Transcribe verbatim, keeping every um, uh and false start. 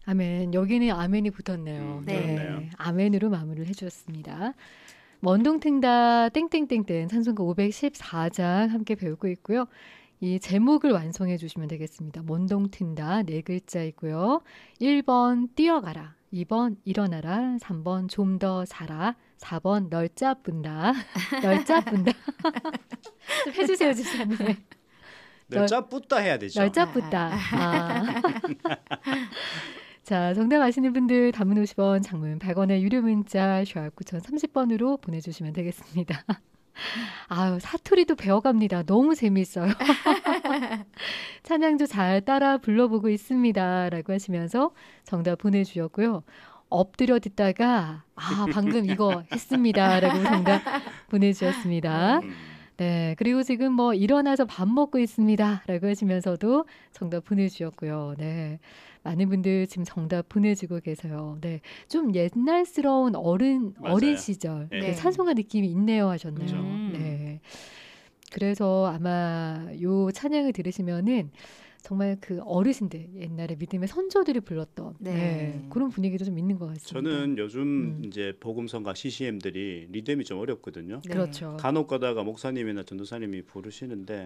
아멘. 여기는 아멘이 붙었네요. 음, 네. 그렇네요. 아멘으로 마무리를 해주셨습니다. 먼동탱다 땡땡땡땡 찬송가 오백십사 장 함께 배우고 있고요. 이 제목을 완성해 주시면 되겠습니다. 먼동튼다 네 글자이고요. 일 번 뛰어가라, 이 번 일어나라, 삼 번 좀 더 살아, 사 번 널 짜뿐다. 널 짜뿐다. 좀 해주세요, 집사님. 널짜 뿌다 해야 되죠. 널 짜뿐다. 아. 자, 정답 아시는 분들 단문 오십 원, 장문 백 원의 유료 문자 샵 구공삼공 번으로 보내주시면 되겠습니다. 아유, 사투리도 배워갑니다. 너무 재미있어요. 찬양도 잘 따라 불러보고 있습니다. 라고 하시면서 정답 보내주셨고요. 엎드려 듣다가 아 방금 이거 했습니다. 라고 정답 보내주셨습니다. 음. 네, 그리고 지금 뭐 일어나서 밥 먹고 있습니다. 라고 하시면서도 정답 보내주셨고요. 네, 많은 분들 지금 정답 보내주고 계세요. 네, 좀 옛날스러운 어른, 맞아요. 어린 시절 네. 네, 찬송가 느낌이 있네요 하셨네요. 그죠. 네, 그래서 아마 요 찬양을 들으시면은 정말 그 어르신들 옛날에 믿음의 선조들이 불렀던 네. 네, 그런 분위기도 좀 있는 것 같습니다. 저는 요즘 음. 이제 복음성가 씨씨엠들이 리듬이 좀 어렵거든요. 네. 그렇죠. 간혹 가다가 목사님이나 전도사님이 부르시는데